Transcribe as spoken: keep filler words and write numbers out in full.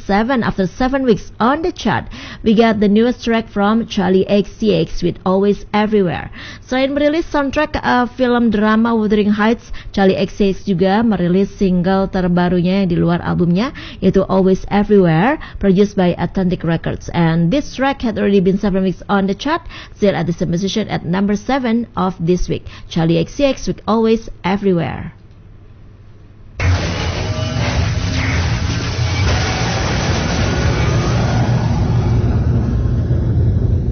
seven after seven weeks on the chart. We got the newest track from Charlie X C X with Always Everywhere. Selain merilis soundtrack uh, film drama Wuthering Heights, Charlie X C X juga merilis single terbarunya yang di luar albumnya, yaitu Always Everywhere, produced by Atlantic Records. And this track had already been seven weeks on the chart, still at the same position at number seven of this week. Charlie X C X with Always Everywhere.